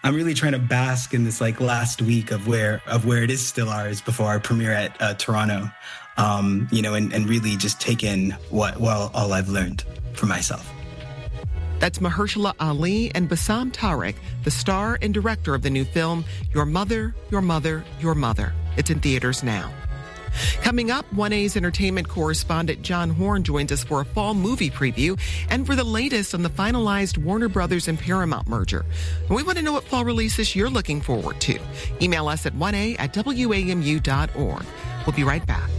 I'm really trying to bask in this like last week of where it is still ours before our premiere at Toronto, and really just take in all I've learned for myself. That's Mahershala Ali and Bassam Tariq, the star and director of the new film, Your Mother, Your Mother, Your Mother. It's in theaters now. Coming up, 1A's entertainment correspondent John Horn joins us for a fall movie preview and for the latest on the finalized Warner Brothers and Paramount merger. And we want to know what fall releases you're looking forward to. Email us at 1A@WAMU.org. We'll be right back.